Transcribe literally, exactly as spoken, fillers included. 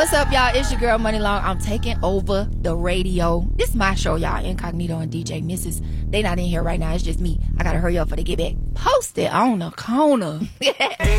What's up, y'all? It's your girl, Money Long. I'm taking over the radio. This is my show, y'all. Incognito and D J Missus They not in here right now. It's just me. I gotta hurry up for they get back. Post it on the corner.